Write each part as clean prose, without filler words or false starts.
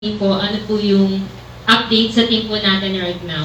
po, ano po yung update sa team po natin right now?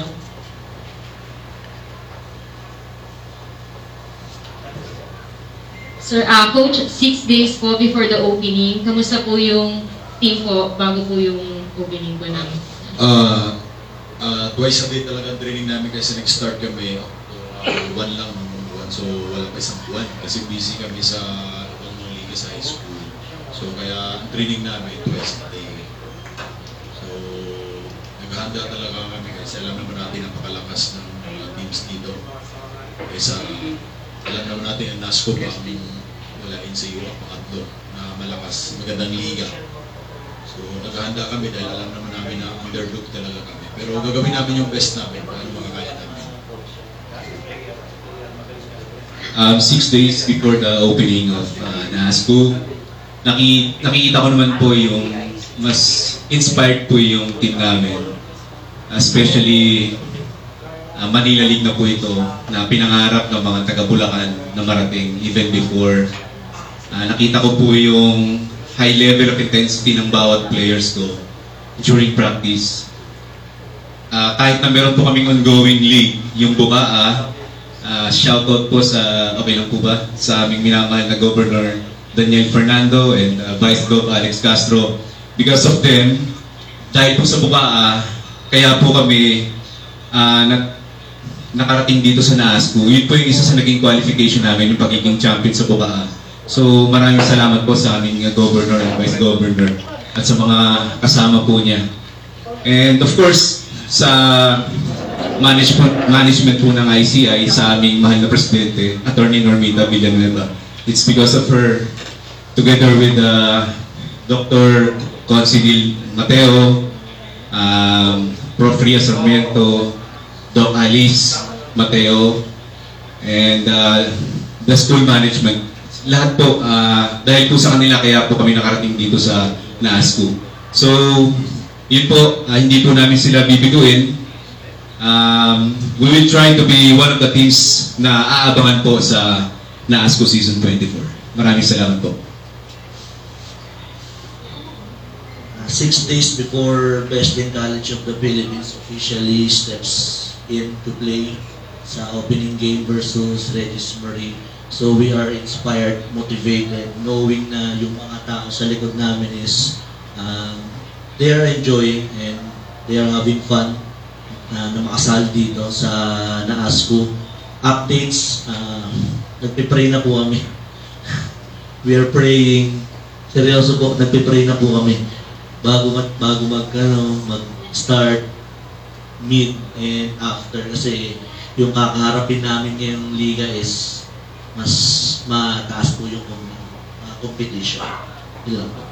Sir, Coach, 6 days po before the opening, kamusta po yung team po bago po yung opening po namin? Twice a day talaga ang training namin kasi nag-start kami buwan lang ng buwan. So wala pa isang buwan kasi busy kami sa liga sa high school. So kaya ang training namin twice a day. So naghahanda talaga kami kasi alam naman natin napakalakas ng mga teams dito. Kaysa alam naman natin ang NASCO pa ang walain sa iyo ang pangatlo na malakas, magandang liga. So naghahanda kami dahil alam naman namin na underdog talaga kami. Pero gagawin namin yung best namin para makakaya namin. 6 days before the opening of NASCO, nakikita ko naman po yung mas inspired po yung team namin. Especially Manila League na po ito na pinangarap ng mga taga-Bulacan na marating even before. Nakita ko po yung high level of intensity ng bawat players ko during practice. Kahit na meron po kaming ongoing league, yung Bukaa, shoutout po sa, okay lang po ba, sa aming minamahal na Governor Daniel Fernando and Vice Gov Alex Castro. Because of them, dahil po sa Bukaa, kaya po kami nakarating dito sa NASCO. Yun po yung isa sa naging qualification namin, yung pagiging champion sa Bukaa. So maraming salamat po sa aming Governor and Vice Governor at sa mga kasama po niya. And of course, sa management po ng ICI, sa aming mahal na presidente, Attorney Normita Villanueva. It's because of her, together with Dr. Considil Mateo, Prof. Ria Sarmiento, Doc Alice Mateo, and the school management. Lahat po, dahil po sa kanila, kaya po kami nakarating dito sa NASCO. So, yun po, hindi po namin sila bibiguin. We will try to be one of the teams na aabangan po sa NASCO Season 24. Maraming salamat po. 6 days before Wesleyan College of the Philippines officially steps in to play sa opening game versus Regis Marie. So we are inspired, motivated, knowing na yung mga tao sa likod namin is they are enjoying and they are having fun na makasali dito sa NASCO. Updates, nagpipray na po kami. We are praying. Seryoso po, nagpipray na po kami. Bago mag-start, mid, and after. Kasi yung kakaharapin namin ngayong liga is mas mataas po yung competition. Ilan po.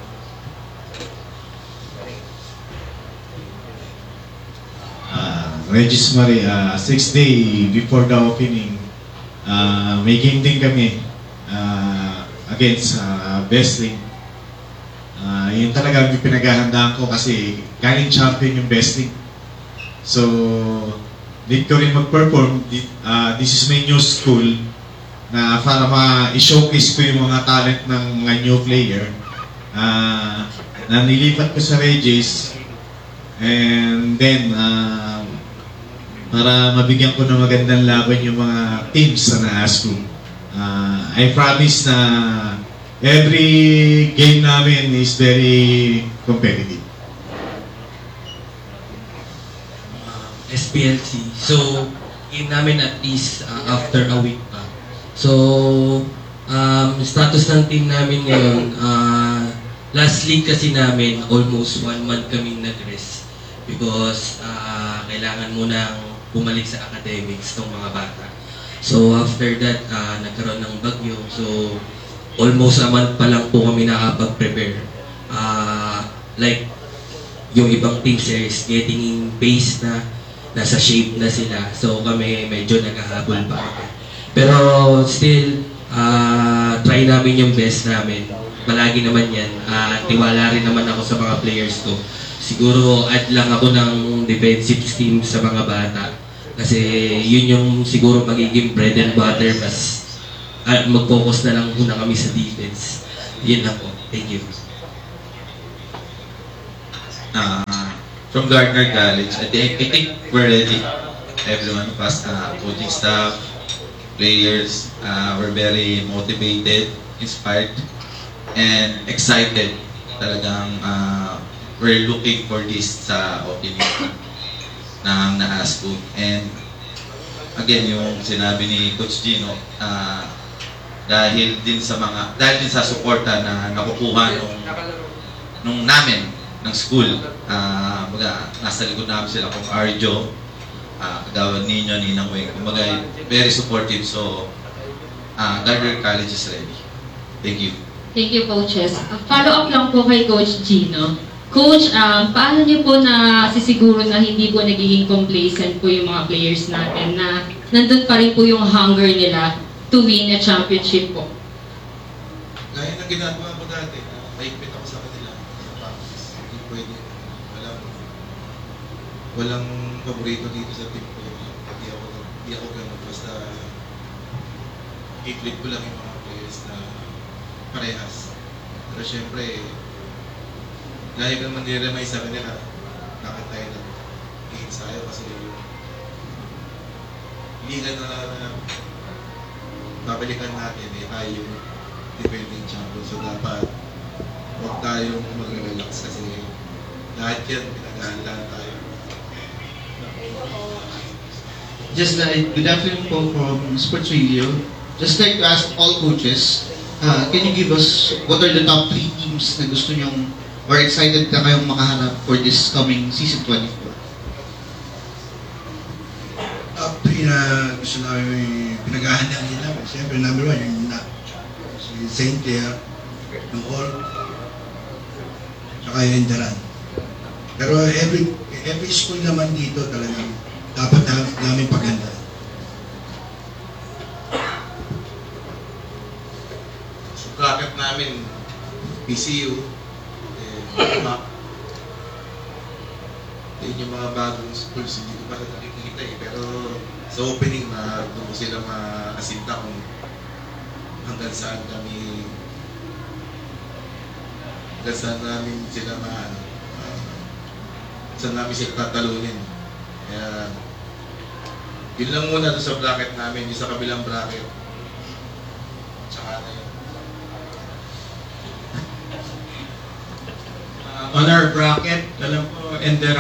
Regis Marie, 6 day before the opening, may game din kami against Wesleyan. Yun talaga yung pinaghahandaan ko kasi galing champion yung Wesleyan. So, need ko rin mag-perform. This is my new school na para ma-showcase ko yung mga talent ng mga new player na nilipat ko sa Regis. And then, para mabigyan ko ng magandang laban yung mga teams sa NASCO. I promise na every game namin is very competitive. SPLC. So, game namin at least after a week pa. So, status ng team namin ngayon, last league kasi namin, almost 1 month kaming nag-rest because kailangan munang bumalik sa academics ng mga bata. So, after that, nagkaroon ng bagyo. So, almost a month pa lang po kami nakapag-prepare. Like, yung ibang teams is getting in pace na, nasa shape na sila. So, kami medyo naghahabol pa. Pero, still, try namin yung best namin. Palagi naman yan. Tiwala rin naman ako sa mga players ko. Siguro, add lang ako ng defensive scheme sa mga bata. Kasi, yun yung siguro magiging bread and butter. Mas mag-focus na lang muna kami sa defense. Yun lang po. Thank you. from Gardner College. I think we're ready. Everyone, past coaching staff, players, were very motivated, inspired, and excited. Talagang we're looking for this sa opening ng NAASCO. And again, yung sinabi ni Coach Gino, dahil din sa suporta na nakukuha nung namin ng school, nasa likod namin sila kung Arjo, kagawad ninyo, Ninang Weng, kumbaga very supportive. So Gardner College is ready. Thank you. Thank you, coaches. Follow up lang po kay Coach Gino. Coach, paano niyo po na sisiguro na hindi po nagiging complacent po yung mga players natin, na nandun pa rin po yung hunger nila to win a championship po? Gaya ng ginagawa ko dati, maigpit ako sa kanila sa practice. Hindi pwede. Walang paborito dito sa team ko. Hindi ako ganun. Basta i-click ko lang yung mga players na parehas. Pero syempre, lagi ka naman niremay sa kanila. Bakit tayo nag-hit sa'yo? Kasi liga na babalikan natin, tayo yung defending champion. So dapat huwag tayong mag-relax kasi lahat yan, pinag-ahandaan tayo. Just good afternoon po from Sports Radio. Just like to ask all coaches, can you give us what are the top 3 teams na gusto nyong or excited na kayong makahanap for this coming season 24? Top 3 na gusto namin pinag-ahandaan nila. Siyempre, number 1, yung si St. Clair, yung All, saka yung Daran. Pero every school naman dito talagang dapat namin paganda. So bracket namin, PCU, MAC. Yun yung mga bagong schools, hindi ko pa rin nakikita pero sa opening doon ko sila maasinta kung hanggang saan namin sila saan namin sila tatalunin. Kaya yun lang muna doon sa bracket namin, yung sa kabilang bracket. Tsaka na yun. On our bracket, alam ko,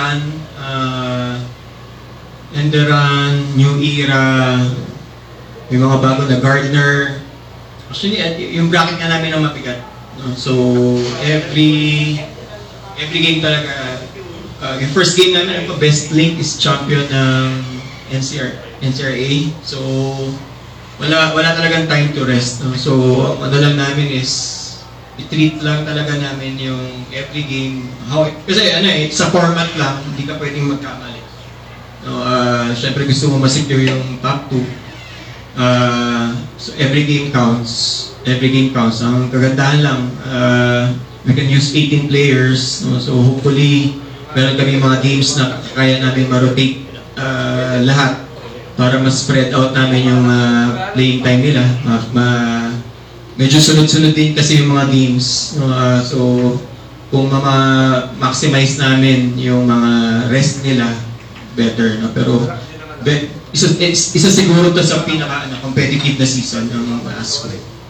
Enderan, New Era, may mga bago na Gardner. Actually, yung bracket nga namin ang mabigat. No? So, every game talaga, yung first game namin, best link is champion ng NCRA. So, wala talagang time to rest. No? So, ano lang namin is i-treat lang talaga namin yung every game. Kasi it's a format lang, hindi ka pwedeng magkamali. No, syempre gusto mo ma-secure yung top 2. So every game counts. Ang kagandahan lang, we can use 18 players. No? So hopefully, meron kami mga games na kaya namin ma-rotate lahat para mas spread out namin yung playing time nila. Medyo sunod-sunod din kasi yung mga games. So, kung maximize namin yung mga rest nila, better. No? Pero, isa siguro to sa pinaka-competitive na season ng ASCO.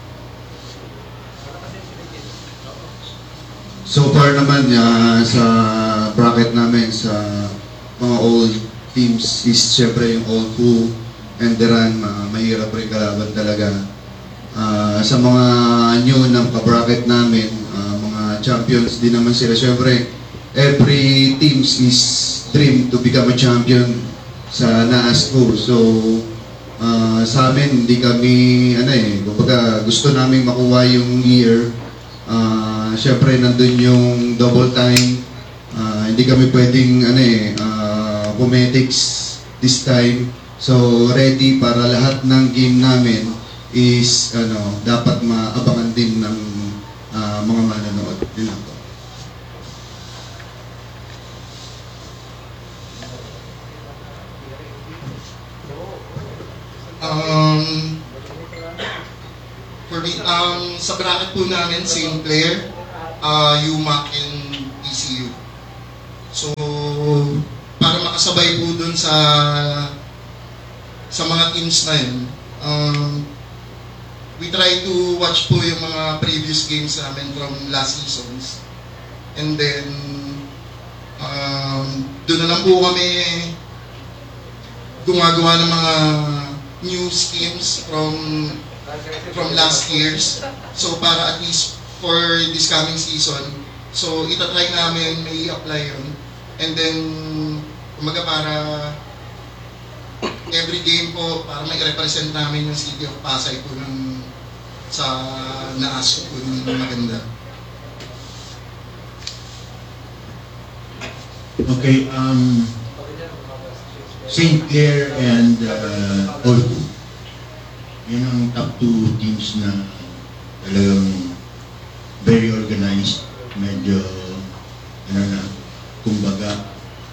So far naman, sa bracket namin, sa mga old teams, is syempre yung Old Who and Deran, mahirap rin kalaban talaga. Sa mga new ng ka-bracket namin, mga champions din naman sila. Siyempre, every teams is dream to become a champion sa NAASCO. So, sa amin, hindi kami, kumbaga, gusto namin makuha yung year. Siyempre, nandun yung double time. Hindi kami pwedeng, cometics this time. So, ready para lahat ng game namin is dapat maabangan din ng mga manonood. Yun lang po. For me, sa bracket po namin, same player, UMAC and ECU. So, para makasabay po dun sa mga teams na yun, we try to watch po yung mga previous games namin from last seasons. And then, doon na lang po kami gumagawa ng mga new schemes from last years. So, para at least for this coming season, so itatry namin may apply yun. And then, kumaga para every game po, para may represent namin yung City of Pasay po sa naas po ng maganda. Okay, St. Clair and Olco. Yun ang top 2 teams na talagang very organized. Medyo, kumbaga,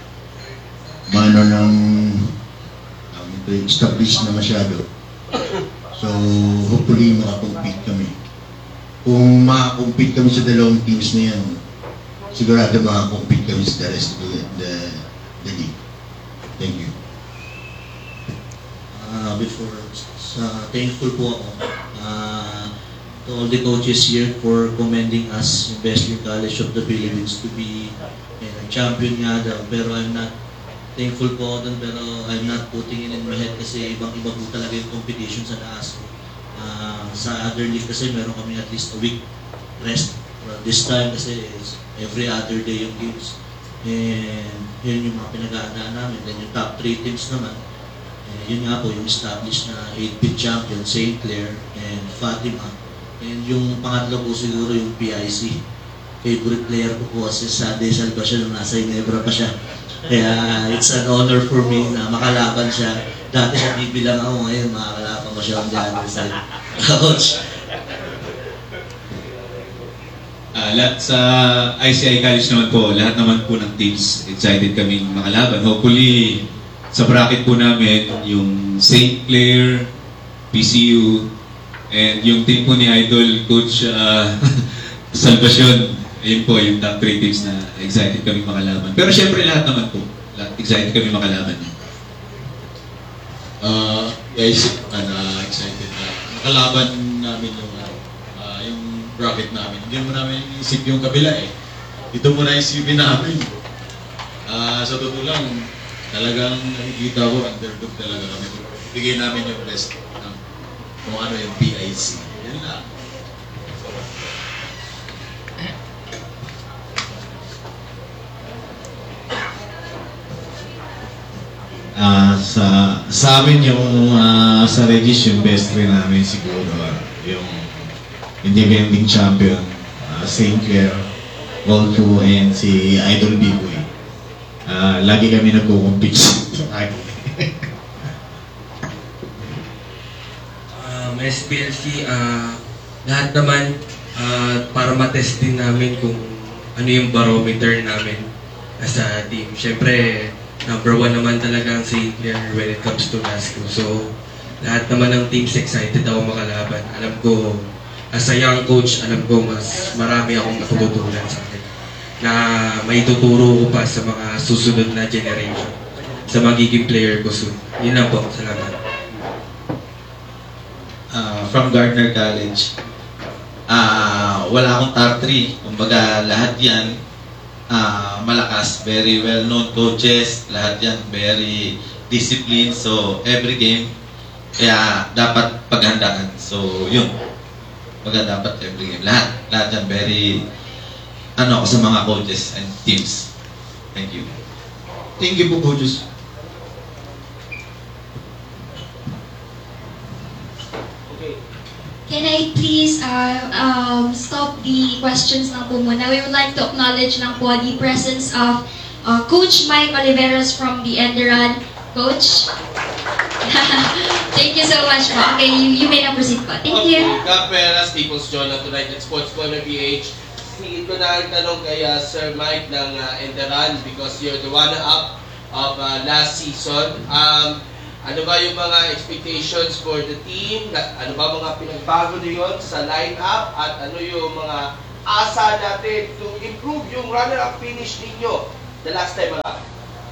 established na masyado. So, hopefully makakompete kami. Kung makakompete kami sa dalawang teams na yan, sigurado makakompete kami sa the rest of the league. Thank you. Thankful po ako to all the coaches here for commending us in Best League College of the Philippines to be champion nga daw. Pero I'm not thankful po ako dun, pero I'm not putting it in my head kasi ibang-iba po talaga yung competition sa taas. Sa other league kasi meron kami at least a week rest. This time kasi every other day yung games. And yun yung mga pinag-aandaan namin. Then yung top 3 teams naman, yun nga po yung established na 8-bit champion, St. Clair and Fatima. And yung pangatlo po siguro yung PIC. Favorite player ko po kasi sa Desal pa siya nung nasa Ginebra pa siya. Kaya it's an honor for me na makalaban siya. Dati sa TV lang ako, ngayon makakalaban ko siya on the other side. Coach. Sa ICI College naman po, lahat naman po ng teams excited kaming makalaban. Hopefully, sa bracket po namin, yung St. Clair, PCU, and yung team po ni Idol, Coach Salvacion, ayun po yung top 3 teams na excited kaming makalaban. Pero syempre lahat naman po, excited kami makalaban. Excited na makalaban namin yung bracket namin. Hindi mo namin isip yung kabila eh. Ito mo na isipin namin. Sa totoo lang, talagang nakikita ko, underdog talaga kami. Bigay namin yung best ng kung ano yung PIC. Yan lang. Sa amin yung sa Regis yung best friend namin siguro yung independent champion St. Clair, Olco, and si Idol B-Boy. Lagi kami nagko-compete sa akin. SPLC, lahat naman para matest din namin kung ano yung barometer namin as a team. Siyempre, number 1 naman talaga ang St. Clair when it comes to NASCO. So, lahat naman ng teams excited ako makalaban. Alam ko, as a young coach, alam ko mas marami akong matututunan sa akin na may tuturo ko pa sa mga susunod na generation, sa magiging player ko soon. Yun lang po. Salamat. From Gardner College, wala akong top 3. Kumbaga, lahat yan malakas, very well-known coaches, lahat yan very disciplined. So, every game, kaya dapat paghandaan. So, yun. Kumbaga, dapat every game. Lahat yan very, sa mga coaches and teams. Thank you. Thank you po, coaches. Can I please stop the questions lang po muna? We would like to acknowledge lang po the presence of Coach Mike Oliveros from the Enderan. Coach? Thank you so much po. Okay, you may now proceed po. Thank you. God Peras, People's Journal tonight at Sports Corner PH. Hindi ko na ang tanong kay Sir Mike ng Enderan because you're the runner-up of last season. Ano ba yung mga expectations for the team? Ano ba mga pinagbago niyo sa line-up? At ano yung mga asa natin to improve yung runner-up finish ninyo the last time around?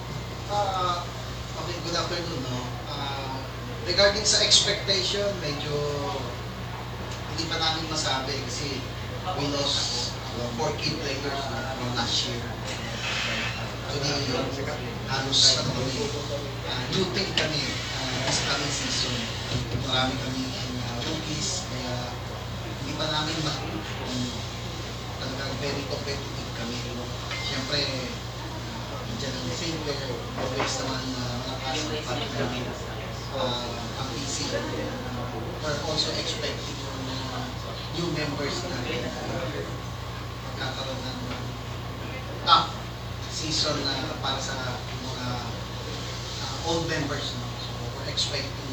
Okay, good afternoon. No? Regarding sa expectation, medyo hindi pa namin masabi kasi we lost 4 key players from last year. Actually, halos new team kami this coming season. Marami kami rookies, kaya hindi pa namin makikita kung talagang very competitive kami. Siyempre, dyan ang same player, always naman malakas ang partner ang PC. We're also expecting new members na magkakaroon ng tough season na para sa mga old members. No? So we're expecting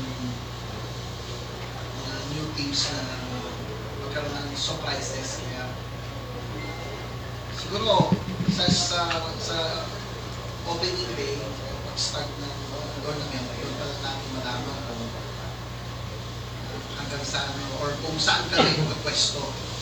new teams na magkaroon ng surprises. Kaya siguro sa opening day, pag-start ng tournament, yun pala namin malaman kung hanggang saan or kung saan kami magpwesto.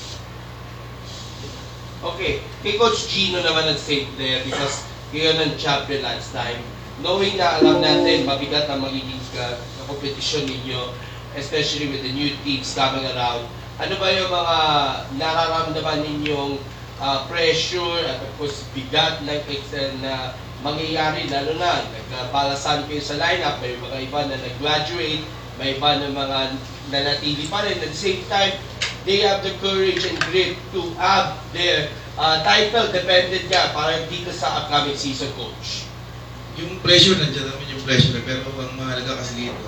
Okay, kay Coach Gino naman ang safe there because kayo ng champion last time. Knowing na alam natin mabigat ang magiging competition ninyo, especially with the new teams coming around, ano ba yung mga nararamdaman ninyong pressure at of course bigat na mangyayari, lalo na nagpalasan kayo sa lineup, may mga iba na nag-graduate, may iba na mga nanatili pa rin. At the same time, they have the courage and grit to have their title dependent nga para dito sa upcoming season, Coach. Yung pressure, nandiyan naman yung pressure, pero ang mahalaga kasi dito,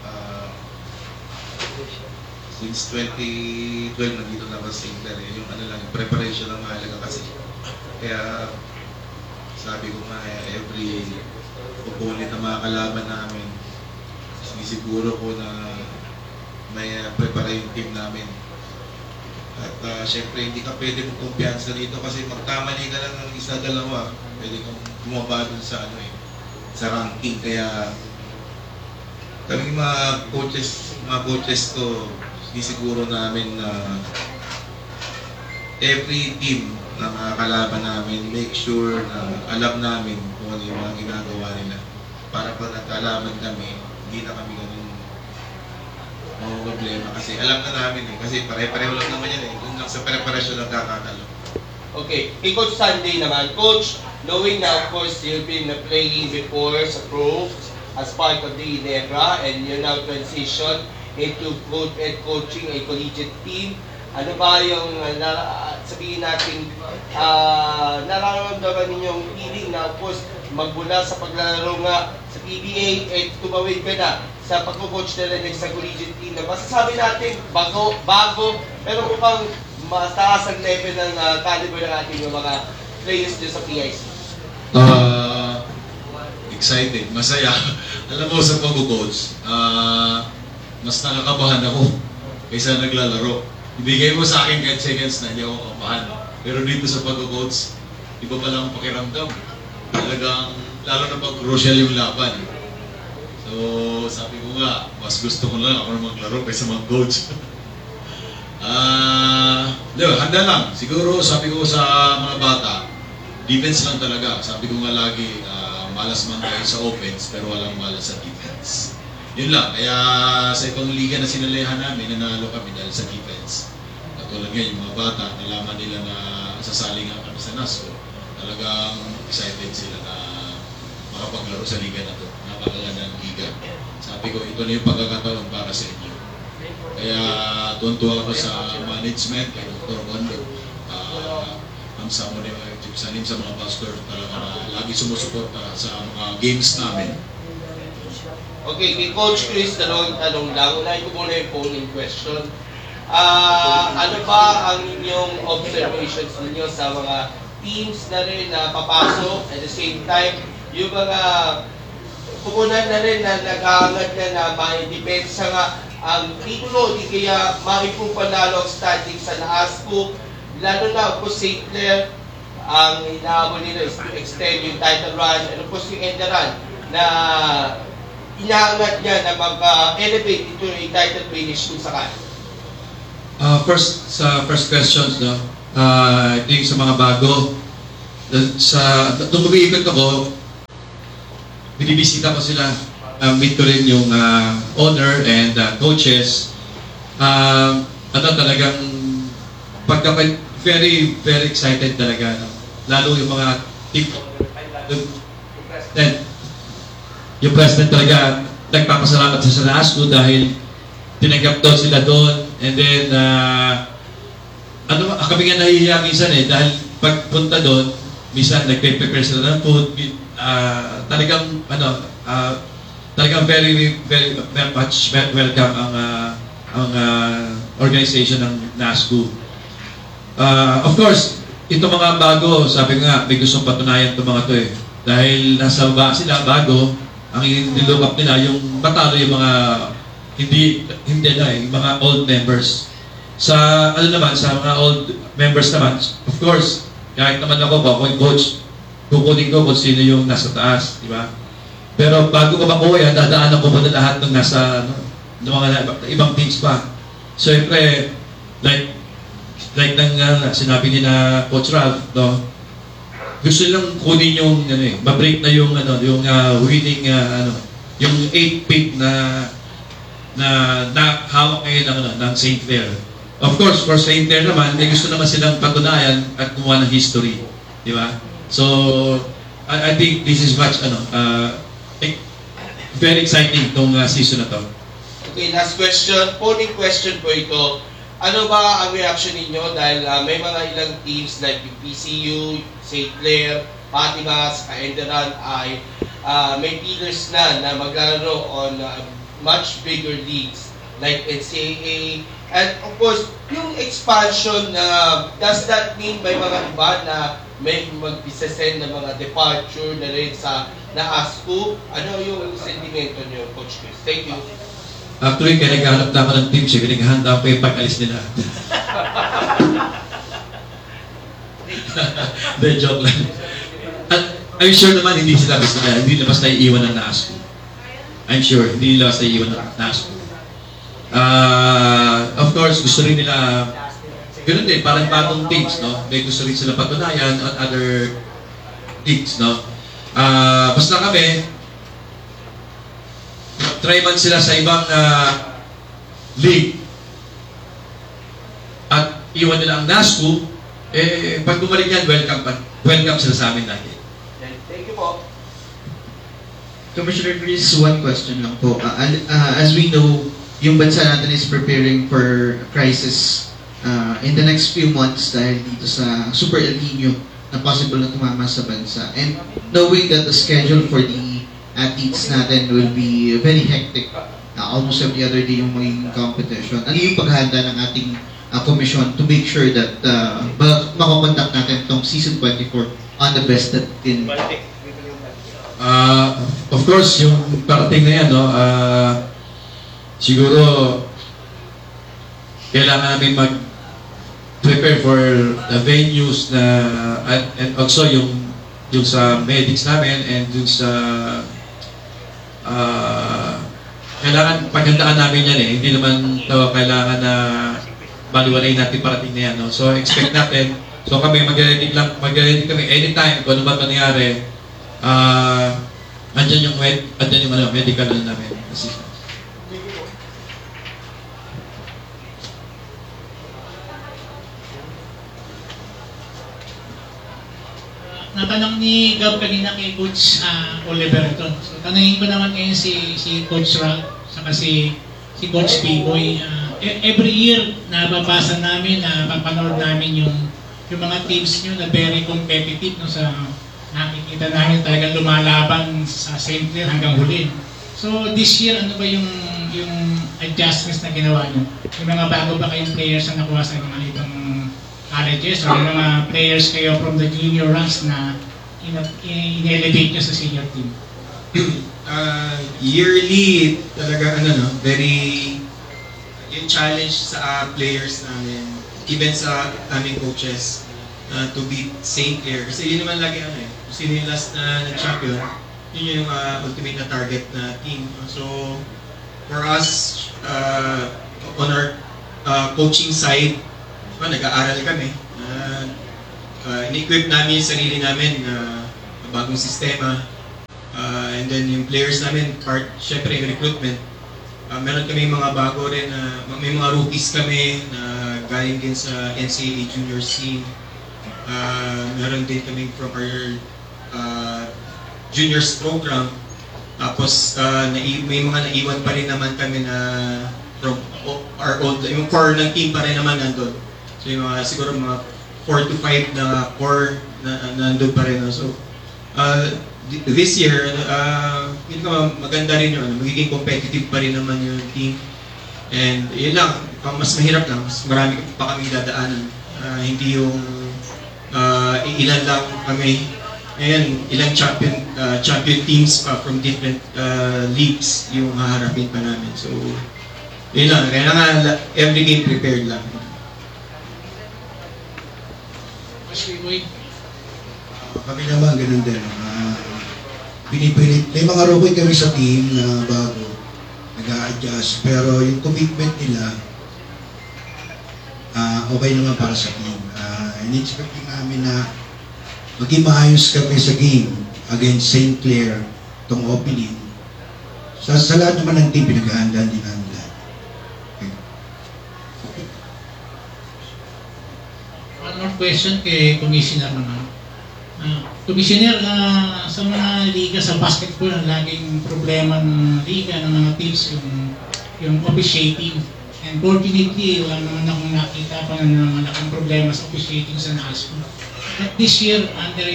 since 2012 nandito na kasi yung yung preparation ang mahalaga kasi. Kaya sabi ko nga, every opponent na mga kalaban namin, sinisiguro ko na may prepare yung team namin. At syempre, hindi ka pwede mong kumpiyansa dito kasi magkamali ka lang ng isa, dalawa, pwede kang bumaba dun sa sa ranking. Kaya kami mga coaches ko, sinisiguro namin na every team na mga kalaban namin, make sure na alam namin kung ano yung mga ginagawa nila. Para pag nagkalaban kami, hindi na kami ganun problema. Kasi alam na namin kasi pare-pareho lang naman yan Doon lang sa preparasyon lang kakatalo. Okay, kay Coach Sunday naman. Coach, knowing na of course you've been playing before sa pro as part of the Negra and you now transition into coaching a collegiate team. Ano ba yung sabihin natin nararamdaman ninyong feeling na of course magmula sa paglalaro nga sa PBA at tumawid ka na sa pag-coach na rin sa collegiate team na masasabi natin bago pero mukhang mataas ang level ng caliber ng ating mga players dyan sa PIC. Excited, masaya. Alam mo sa pag-coach, mas nakakabahan ako kaysa naglalaro. Ibigay mo sa akin kahit seconds na hindi ako kabahan. Pero dito sa pag-coach, iba pa lang ang pakiramdam. Talagang, lalo na pag crucial yung laban. So, sabi ko nga, mas gusto ko lang ako na maglaro kaysa mag-coach. Handa lang. Siguro, sabi ko sa mga bata, defense lang talaga. Sabi ko nga lagi, malas man tayo sa offense, pero walang malas sa defense. Yun lang. Kaya sa ibang liga na sinalihan namin, nanalo kami dahil sa defense. Katulad nga, yung mga bata, nalaman nila na sasali nga kami sa NASCO. Talagang excited sila na makapaglaro sa liga na to. Napakaganda ng liga. Sabi ko, ito na yung pagkakataon para sa inyo. Kaya tuwan-tuwa ako sa management, kay Dr. Wando, ang sa mga pastor, talaga na lagi sumusuporta sa mga games namin. Okay, kay Coach Chris, tanong lang. Unahin ko muna yung polling question. Ano ba ang inyong observations ninyo sa mga teams na rin na papasok at the same time, yung mga pupunan na rin na nag-aangad na may depensa nga ang titulo, di kaya ma-improve panalo ang standing sa NASCO, lalo na po St. Clair, ang inaabot nila is to extend yung title run, and of course yung end run na inaangat niya na mag-elevate into a title finish kung sakali. First questions, no? I think sa mga bago, nung umiikot ako, binibisita ko sila. Meet ko rin yung owner and coaches. Talagang very, very excited talaga. No? Lalo yung mga team, yung president talaga, nagpapasalamat sa NASCO dahil tinanggap daw sila doon. And then, kami nga nahihiya minsan dahil pagpunta doon, minsan nagpe-prepare sila ng food. Talagang very, very much welcome ang organization ng NASCO. Of course, ito mga bago, sabi nga, may gustong patunayan itong mga to Dahil nasa baba sila, bago, ang nilook up nila, yung matalo yung mga yung mga old members. Sa mga old members naman, of course, kahit naman ako yung coach, kukunin ko kung sino yung nasa taas, di ba? Pero bago ko makuha yan, dadaanan ko muna lahat ng nasa ng mga ibang teams pa. Siyempre, like sinabi ni na Coach Ralph, no? Gusto nilang kunin yung ma-break na yung winning yung 8 pick na hawak ngayon ng St. Clair. Of course, for St. Clair naman, may gusto naman silang patunayan at kumuha ng history, di ba? So, I think this is much very exciting tong season na to. Okay, last question. Polling question po ito. Ano ba ang reaction ninyo dahil may mga ilang teams like yung PCU, St. Clair, Patimas, Kaenderan ay may pillars na maglalaro on much bigger leagues like NCAA. And of course, yung expansion does that mean may mga iba na may mag-send na mga departure na rin sa NASCO? Ano yung sentimento niyo, Coach Chris? Thank you. Actually, kaya naghahanap na ako ng team siya, pinaghahanda ko yung pag-alis nila. De, joke lang. I'm sure naman hindi sila hindi na basta iiwan ng NASCO. I'm sure, hindi nila basta iiwan ng NASCO. Of course, gusto rin nila, ganoon din, parang bagong teams, no? May gusto rin sila patunayan on other teams, no? Basta kami, try man sila sa ibang league at iwan nila ang NASCO, pag bumalik yan, welcome sila sa amin lagi. Thank you po. Commissioner Chris, one question lang po. As we know, yung bansa natin is preparing for a crisis in the next few months dahil dito sa Super El Nino na possible na tumama sa bansa. And knowing that the schedule for the athletes natin will be very hectic. Almost every other day yung magiging competition. Ano yung paghahanda ng ating commission to make sure that makakonduct natin itong season 24 on the best that can? Of course, yung parating na yan, no? Siguro kailangan namin mag-prepare for the venues na and also yung sa medics namin and yung sa kailangan paghandaan namin yan hindi naman kailangan na baliwalayin natin parating na yan, no? So expect natin, so kami mag-ready kami anytime kung ano ba nangyari, andyan yung medical namin assistance. Natanong ni Gab kanina kay Coach Oliverton. So tanungin ko naman ngayon si Coach Ralph saka si Coach B-Boy. Every year nababasa namin, napapanood namin yung mga teams nyo na very competitive, no, sa nakikita namin talagang lumalaban sa St. Clair hanggang huli. So this year ano ba yung adjustments na ginawa nyo? Yung mga bago ba kayong players na nakuha sa mga itong colleges or yung mga players kayo from the junior ranks na in-elevate nyo sa senior team? Yearly talaga very yung challenge sa players namin, even sa aming coaches, to beat St. Clair. Kasi yun naman lagi kung sino yung last na champion, yun yung ultimate na target na team. So for us, on our coaching side, nag-aaral kami. in-equip namin yung sarili namin na bagong sistema. And then yung players namin, part, syempre yung recruitment. Meron kami mga bago rin, may mga rookies kami na galing din sa NCAA Junior Team. Meron din kami from our juniors program. Tapos may mga naiwan pa rin naman kami na from our old, yung core ng team pa rin naman nandun. So yung mga, siguro mga 4 to 5 na core na nandun pa rin. So this year, yun ko maganda rin yun, magiging competitive pa rin naman yung team. And yun lang, mas mahirap lang, mas marami pa kami dadaanan. Hindi yung ilan lang kami. Ayan, ilang champion teams from different leagues yung haharapin pa namin. So, yun lang. Kailangan every game prepared lang. Kami naman, ganun din. Pinipilit. May mga rookie kami sa team na bago, nag-a-adjust. Pero yung commitment nila, okay naman para sa team. In-expecting namin na maging maayos kami sa game against St. Clair, itong opening. Sa lahat naman ng team, pinag-ahandaan din namin lahat. One more question kay Commissioner naman. Commissioner, sa mga liga sa basketball, ang laging problema ng liga ng mga teams yung officiating. And fortunately, wala naman akong nakita pa na malaking problema sa officiating sa NASCO. But this year, under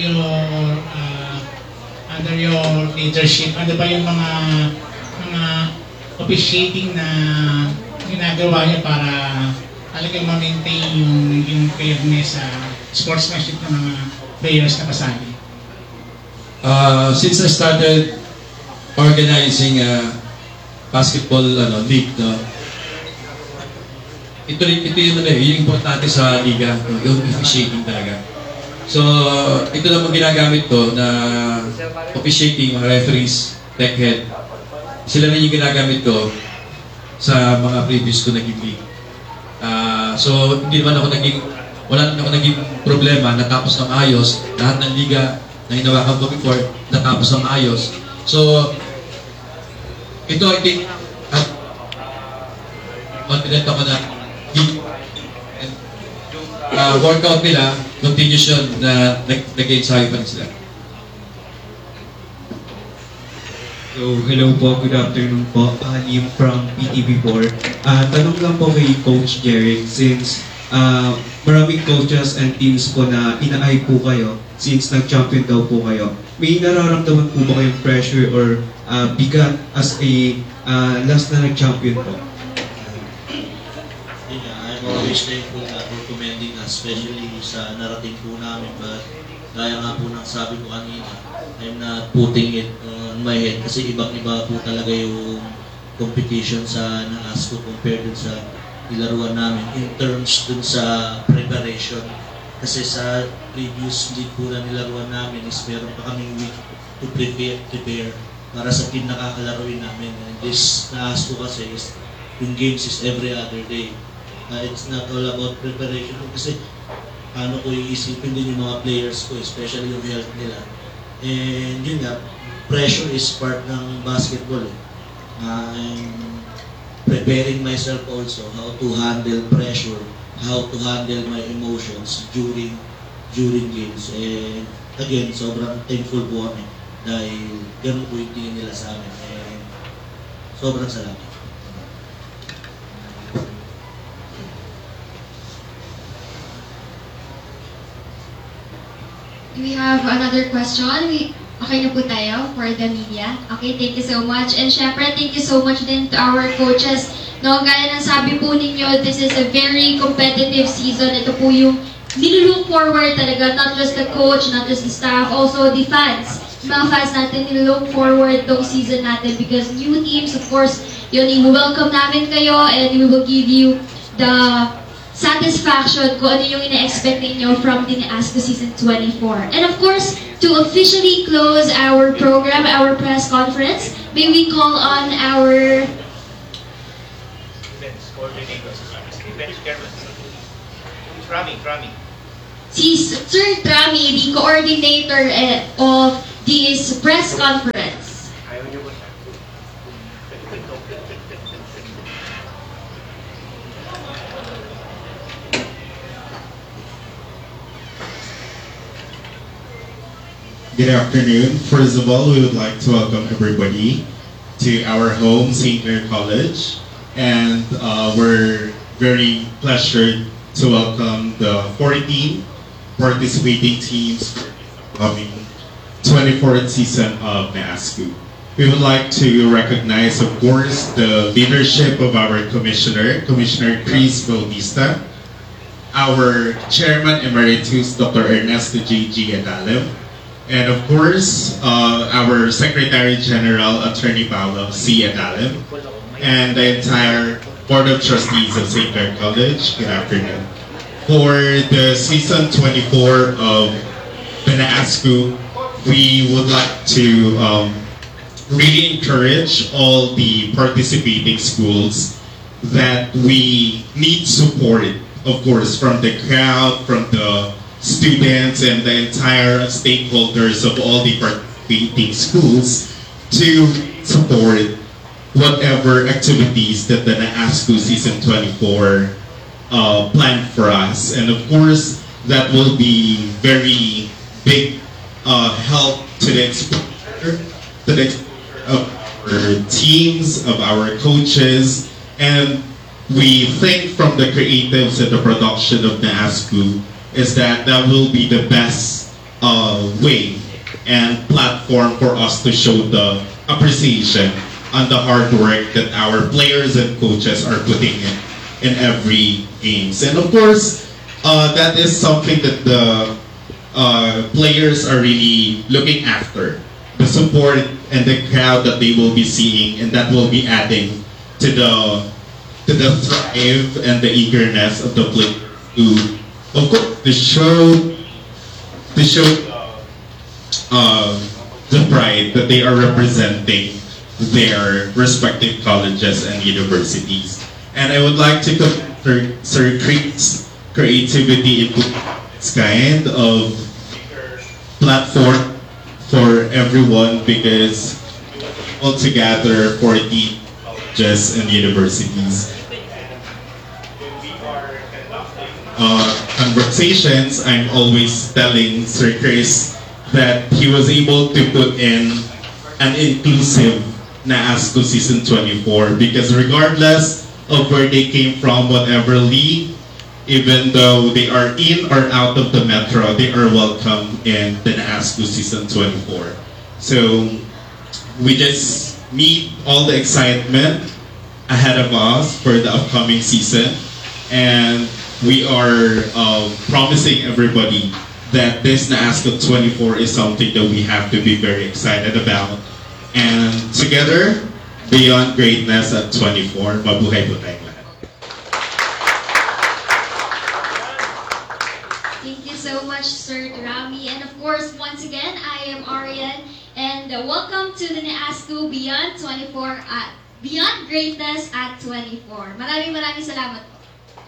your leadership, ano ba yung mga officiating na ginagawa niya para talagang ma-maintain yung fairness sa sportsmanship ng mga players na kasali? Since I started organizing basketball league, ito yung importante sa liga, yung officiating talaga. So, ito naman ginagamit ko na officiating, mga referees, tech head. Sila rin yung ginagamit ko sa mga previous ko naging league. So, wala naman ako naging problema, natapos ng ayos. Lahat ng liga na hinawakan ko before, natapos ng ayos. So, ito I think, confident ako na workout nila, continuous yun na nag-ensayo pa rin sila. So, hello po, good afternoon po. Halim from PTV4. Tanong lang po kay Coach Jeric, since maraming coaches and teams po na ina-eye po kayo since nag-champion daw po kayo. May nararamdaman po ba kayong pressure or bigat as a last na nag-champion po? I'm always thankful for commending us, especially sa narating po namin. But gaya nga po ng sabi ko kanina, I'm not putting it on my head kasi ibang-iba po talaga yung competition sa NASCO compared dun sa nilaruan namin in terms dun sa preparation. Kasi sa previous league po na nilaruan namin is meron pa kaming week to prepare para sa team na kakalaruin namin. And this NASCO kasi is, yung games is every other day. It's not all about preparation kasi paano ko iisipin din yung mga players ko, especially yung health nila. And yun nga, pressure is part ng basketball. I'm preparing myself also how to handle pressure, how to handle my emotions during games. And again, sobrang thankful po kami dahil ganun po yung tingin nila sa amin. And sobrang salamat. Do we have another question? Okay na po tayo for the media. Okay, thank you so much. And syempre, thank you so much din to our coaches. No, gaya ng sabi po ninyo, this is a very competitive season. Ito po yung nilook forward talaga, not just the coach, not just the staff, also the fans. Mga fans natin, nilook forward tong season natin because new teams, of course, yun, i-welcome namin kayo and we will give you the satisfaction kung ano yung ina-expect ninyo from the NASCO Season 24. And of course, to officially close our program, our press conference, may we call on our events coordinator, events chairman, Rami. si Sir Trami, the coordinator of this press conference. Good afternoon. First of all, we would like to welcome everybody to our home, St. Clair College. And we're very pleasured to welcome the 14 participating teams for the coming 24th season of NASCU. We would like to recognize, of course, the leadership of our Commissioner Chris Bautista, our Chairman Emeritus, Dr. Ernesto J.G. Adalem, and of course, our Secretary General, Attorney Paolo C. Adalem, and the entire Board of Trustees of St. Clair College. Good afternoon. For the season 24 of the NASCU, we would like to really encourage all the participating schools that we need support, of course, from the crowd, from the students, and the entire stakeholders of all the participating schools to support whatever activities that the NASCU Season 24 planned for us. And of course, that will be very big help to the exposure, of our teams, of our coaches, and we think from the creatives and the production of NASCU is that will be the best way and platform for us to show the appreciation on the hard work that our players and coaches are putting in every games. And of course, that is something that the players are really looking after. The support and the crowd that they will be seeing, and that will be adding to the thrive and the eagerness of the players to, of course, to show the pride that they are representing their respective colleges and universities. And I would like to commend Sir Chris' creativity in this kind of platform for everyone, because all together 40 colleges and universities. Conversations, I'm always telling Sir Chris that he was able to put in an inclusive NASCU Season 24, because regardless of where they came from, whatever league, even though they are in or out of the metro, they are welcome in the NASCU Season 24. So we just need all the excitement ahead of us for the upcoming season, and we are promising everybody that this NASCU 24 is something that we have to be very excited about. And together, beyond greatness at 24, mabuhay po tayong lahat. Thank you so much, Sir Rami. And of course, once again, I am Arian, and welcome to the NASCU Beyond 24 at Beyond Greatness at 24. Maraming salamat po.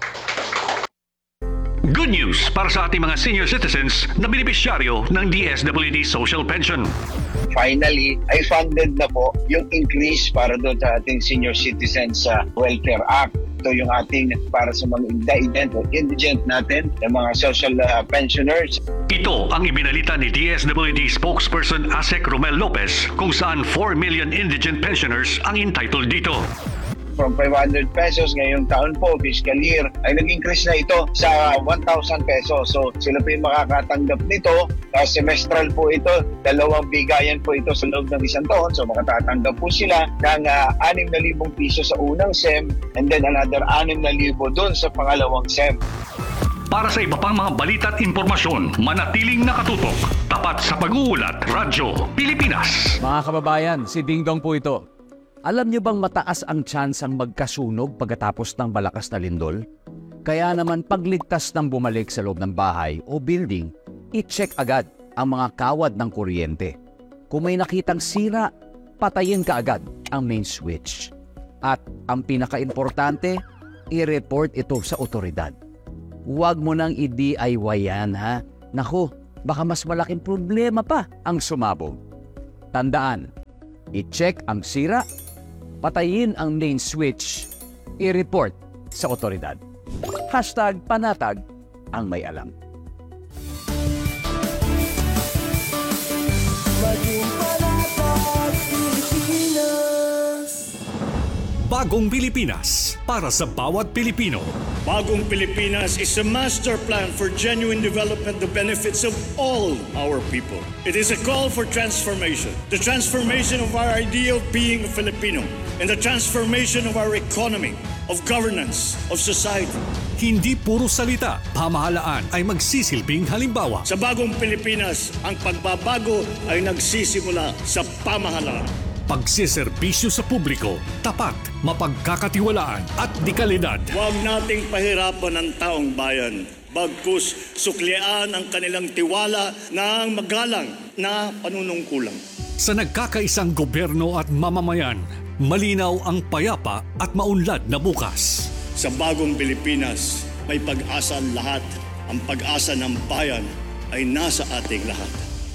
Good news para sa ating mga senior citizens na benepisyaryo ng DSWD Social Pension. Finally, ay funded na po yung increase para doon sa ating Senior Citizens Welfare Act. Ito yung ating para sa mga indigent natin, yung mga social pensioners. Ito ang ibinalita ni DSWD spokesperson Asek Romel Lopez kung saan 4 million indigent pensioners ang entitled dito. From 500 pesos ngayong taon po, fiscal year, ay nag-increase na ito sa 1,000 pesos. So sila po yung makakatanggap nito. Semestral po ito, 2 bigayan po ito sa loob ng isang taon. So makatatanggap po sila ng 6,000 piso sa unang SEM, and then another 6,000 doon sa pangalawang SEM. Para sa iba pang mga balita at impormasyon, manatiling nakatutok. Tapat sa pag-uulat, Radyo Pilipinas. Mga kababayan, si Ding Dong po ito. Alam niyo bang mataas ang tsansang magkasunog pagkatapos ng malakas na lindol? Kaya naman pagligtas ng bumalik sa loob ng bahay o building, i-check agad ang mga kawad ng kuryente. Kung may nakitang sira, patayin ka agad ang main switch. At ang pinaka-importante, i-report ito sa otoridad. huwag mo nang i-DIY yan, ha? Naku, baka mas malaking problema pa ang sumabog. Tandaan, i-check ang sira, patayin ang main switch, i-report sa otoridad. #panatag ang may alam. Bagong Pilipinas para sa bawat Pilipino. Bagong Pilipinas is a master plan for genuine development the benefits of all our people. It is a call for transformation. The transformation of our idea of being a Filipino and the transformation of our economy, of governance, of society. Hindi puro salita, pamahalaan ay magsisilbing halimbawa. Sa Bagong Pilipinas, ang pagbabago ay nagsisimula sa pamahalaan. Pagsiserbisyo sa publiko, tapat, mapagkakatiwalaan at dekalidad. Huwag nating pahirapan ang taong bayan. Bagkus suklian ang kanilang tiwala ng magalang na panunungkulan. Sa nagkakaisang gobyerno at mamamayan, malinaw ang payapa at maunlad na bukas. Sa Bagong Pilipinas, may pag-asa ang lahat. Ang pag-asa ng bayan ay nasa ating lahat.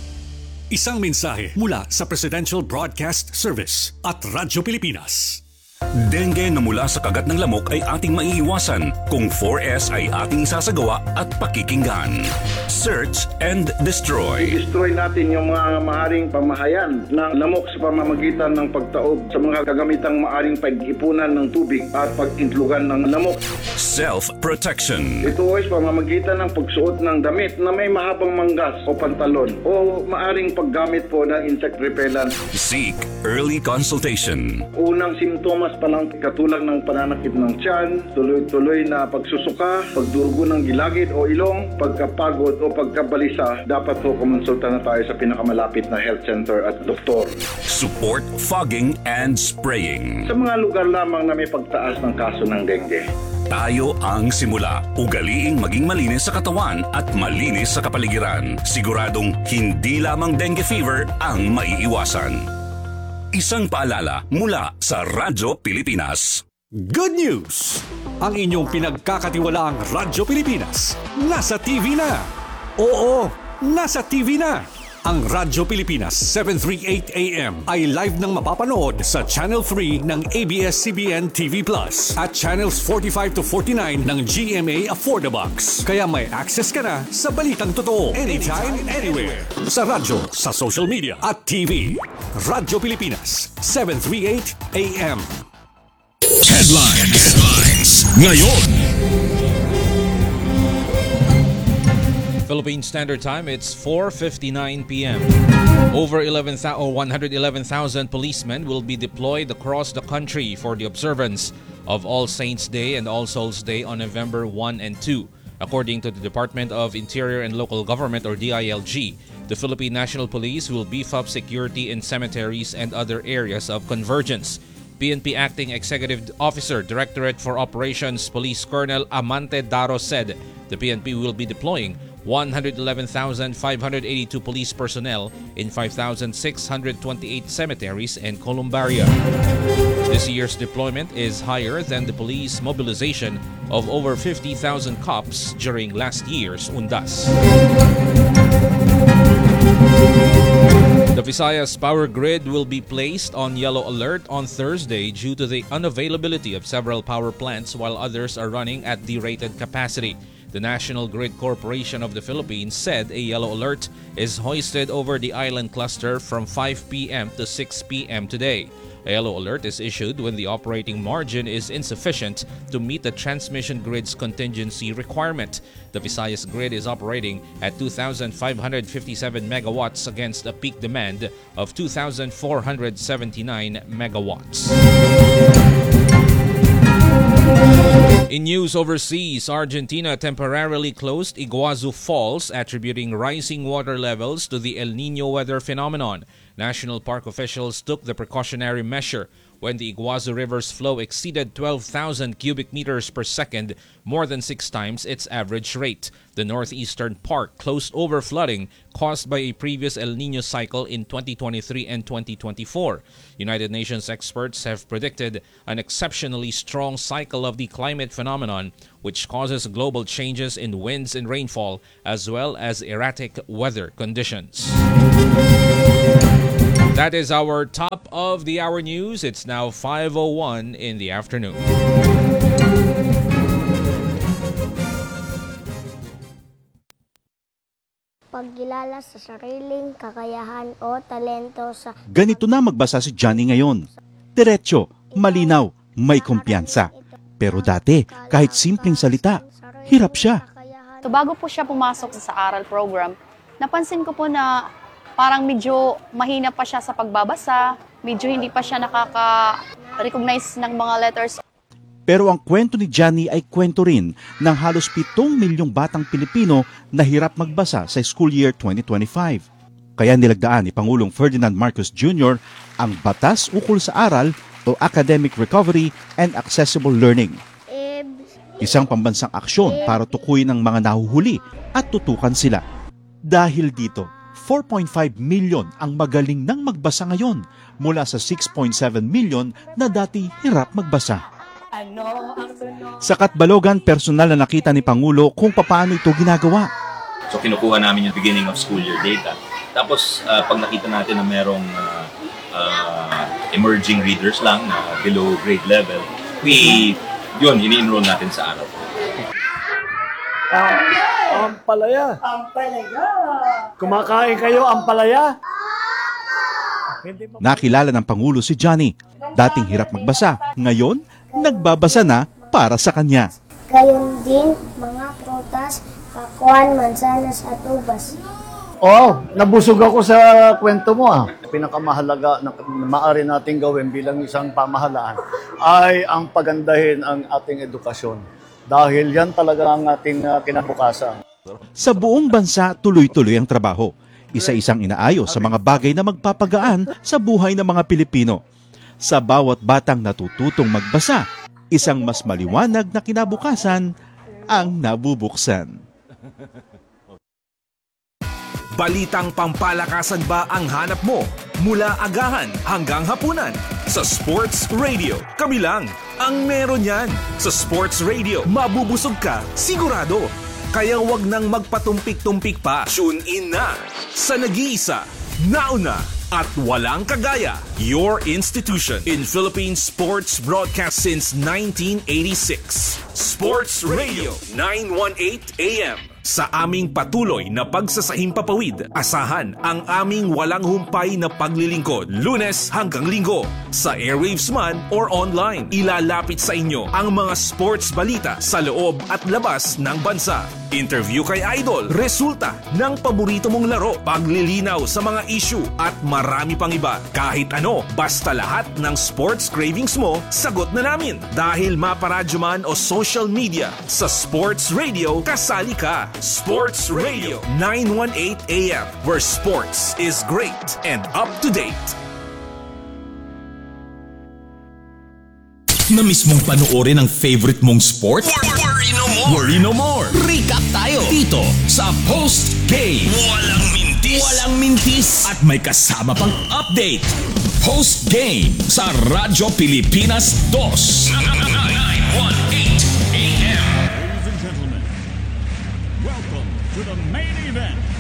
Isang mensahe mula sa Presidential Broadcast Service at Radyo Pilipinas. Dengue na mula sa kagat ng lamok ay ating maiiwasan kung 4S ay ating isasagawa at pakikinggan. Search and destroy. I-destroy natin yung mga maaring pamahayan ng lamok sa pamamagitan ng pagtaob sa mga kagamitang maaring pag-ipunan ng tubig at pag-intlugan ng lamok. Self-protection. Ito ay pamamagitan ng pagsuot ng damit na may mahabang manggas o pantalon o maaring paggamit po ng insect repellent. Seek early consultation. Unang simptomas pa lang katulad ng pananakit ng tiyan, tuloy-tuloy na pagsusuka, pagdurugo ng gilagid o ilong, pagkapagod o pagkabalisa, dapat po kumonsulta na tayo sa pinakamalapit na health center at doktor. Support fogging and spraying. Sa mga lugar lamang na may pagtaas ng kaso ng dengue. Tayo ang simula. Ugaliing maging malinis sa katawan at malinis sa kapaligiran. Siguradong hindi lamang dengue fever ang maiiwasan. Isang paalala mula sa Radyo Pilipinas. Good news! Ang inyong pinagkakatiwalaang Radyo Pilipinas nasa TV na. Oo, nasa TV na. Ang Radyo Pilipinas 738 AM ay live nang mapapanood sa Channel 3 ng ABS-CBN TV Plus at Channels 45 to 49 ng GMA Affordabox. Kaya may access ka na sa balitang totoo anytime, anywhere. Sa radyo, sa social media at TV. Radyo Pilipinas 738 AM. Headlines ngayon. Philippine Standard Time, it's 4:59 p.m. Over 111,000 policemen will be deployed across the country for the observance of All Saints Day and All Souls Day on November 1 and 2. According to the Department of Interior and Local Government or DILG, the Philippine National Police will beef up security in cemeteries and other areas of convergence. PNP Acting Executive Officer, Directorate for Operations, Police Colonel Amante Daro said the PNP will be deploying 111,582 police personnel in 5,628 cemeteries and columbaria. This year's deployment is higher than the police mobilization of over 50,000 cops during last year's Undas. The Visayas power grid will be placed on yellow alert on Thursday due to the unavailability of several power plants while others are running at derated capacity. The National Grid Corporation of the Philippines said a yellow alert is hoisted over the island cluster from 5 p.m. to 6 p.m. today. A yellow alert is issued when the operating margin is insufficient to meet the transmission grid's contingency requirement. The Visayas grid is operating at 2,557 megawatts against a peak demand of 2,479 megawatts. In news overseas, Argentina temporarily closed Iguazu Falls, attributing rising water levels to the El Niño weather phenomenon. National Park officials took the precautionary measure when the Iguazu River's flow exceeded 12,000 cubic meters per second, more than 6 times its average rate. The northeastern park closed over flooding caused by a previous El Niño cycle in 2023 and 2024. United Nations experts have predicted an exceptionally strong cycle of the climate phenomenon, which causes global changes in winds and rainfall, as well as erratic weather conditions. That is our top of the hour news. It's now 5:01 in the afternoon. Pagkilala sa sariling kakayahan o talento sa... Ganito na magbasa si Johnny ngayon. Diretso, malinaw, may kumpiyansa. Pero dati, kahit simpleng salita, hirap siya. So bago po siya pumasok sa aral program, napansin ko po na parang medyo mahina pa siya sa pagbabasa, medyo hindi pa siya nakaka-recognize ng mga letters. Pero ang kwento ni Johnny ay kwento rin ng halos 7 milyong batang Pilipino na hirap magbasa sa school year 2025. Kaya nilagdaan ni Pangulong Ferdinand Marcos Jr. ang Batas Ukol sa Aral o Academic Recovery and Accessible Learning. Isang pambansang aksyon para tukuyin ang mga nahuhuli at tutukan sila. Dahil dito, 4.5 million ang magaling nang magbasa ngayon mula sa 6.7 million na dati hirap magbasa. Sa Katbalogan, personal na nakita ni Pangulo kung paano ito ginagawa. So kinukuha namin yung beginning of school year data. Tapos pag nakita natin na merong emerging readers lang na below grade level, ini-enroll natin sa araw. Ampalaya. Ampalaya. Kumakain kayo, ampalaya? Nakilala ng Pangulo si Johnny. Dating hirap magbasa, ngayon nagbabasa na para sa kanya. Gayon din mga prutas, pakwan, mansanas at ubas. Nabusog ako sa kwento mo Pinakamahalaga na maaari nating gawin bilang isang pamahalaan ay ang pagandahin ang ating edukasyon. Dahil yan talaga ang ating kinabukasan. Sa buong bansa, tuloy-tuloy ang trabaho. Isa-isang inaayos sa mga bagay na magpapagaan sa buhay ng mga Pilipino. Sa bawat batang natututong magbasa, isang mas maliwanag na kinabukasan ang nabubuksan. Balitang pampalakasan ba ang hanap mo? Mula agahan hanggang hapunan sa Sports Radio. Kami lang ang meron yan. Sa Sports Radio, mabubusog ka, sigurado. Kaya wag nang magpatumpik-tumpik pa. Tune in na sa nag-iisa, nauna at walang kagaya. Your institution in Philippine sports broadcast since 1986. Sports Radio 918 AM. Sa aming patuloy na pagsasahing papawid, asahan ang aming walang humpay na paglilingkod. Lunes hanggang Linggo, sa airwaves man or online. Ilalapit sa inyo ang mga sports balita sa loob at labas ng bansa. Interview kay Idol, resulta ng paborito mong laro, paglilinaw sa mga issue at marami pang iba. Kahit ano, basta lahat ng sports cravings mo, sagot na namin. Dahil maparadyo man o social media, sa Sports Radio, kasali ka. Sports Radio 918 AM, where sports is great and up to date. Na-miss mong panoorin ang favorite mong sport? Worry no more! Worry no more! Recap tayo dito sa Post Game. Walang mintis! Walang mintis! At may kasama pang update. Post Game sa Radyo Pilipinas 2. 918 AM. Ladies and gentlemen, welcome to the main event.